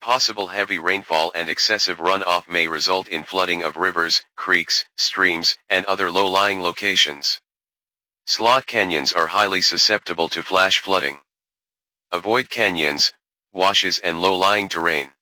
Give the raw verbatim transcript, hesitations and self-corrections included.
Possible heavy rainfall and excessive runoff may result in flooding of rivers, creeks, streams, and other low-lying locations. Slot canyons are highly susceptible to flash flooding. Avoid canyons, washes and low-lying terrain.